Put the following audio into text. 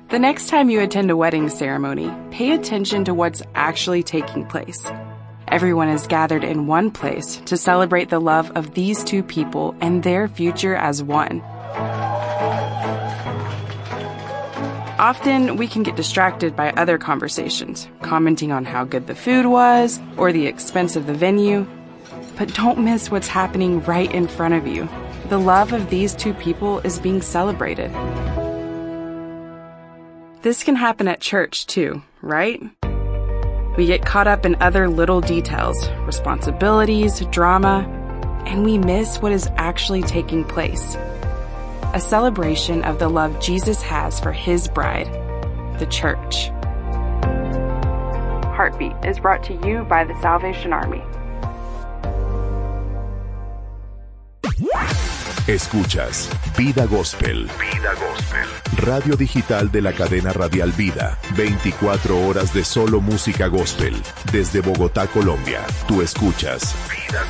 The next time you attend a wedding ceremony, pay attention to what's actually taking place. Everyone is gathered in one place to celebrate the love of these two people and their future as one. Often, we can get distracted by other conversations, commenting on how good the food was or the expense of the venue. But don't miss what's happening right in front of you. The love of these two people is being celebrated. This can happen at church too, right? We get caught up in other little details, responsibilities, drama, and we miss what is actually taking place. A celebration of the love Jesus has for His bride, the church. Heartbeat is brought to you by the Salvation Army. Escuchas Vida Gospel. Vida Gospel. Radio digital de la cadena radial Vida. 24 horas de solo música gospel. Desde Bogotá, Colombia. Tú escuchas Vida